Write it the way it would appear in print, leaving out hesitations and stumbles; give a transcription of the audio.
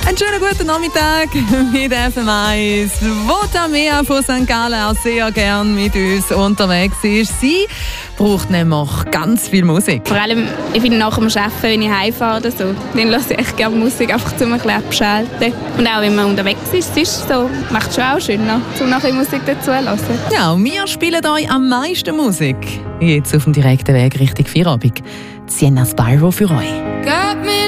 Einen schönen guten Nachmittag mit FM1, wo Tamea von St. Gallen auch sehr gerne mit uns unterwegs ist. Sie braucht nämlich ganz viel Musik. Vor allem, ich finde nach dem Arbeiten, wenn ich heimfahre oder so, dann höre ich echt gerne Musik, einfach um ein bisschen abzuschalten. Und auch wenn man unterwegs ist, so, macht es schon auch schöner, um nachher Musik dazu zu hören. Ja, und wir spielen euch am meisten Musik. Jetzt auf dem direkten Weg Richtung Feierabend. Sienna Spyro für euch.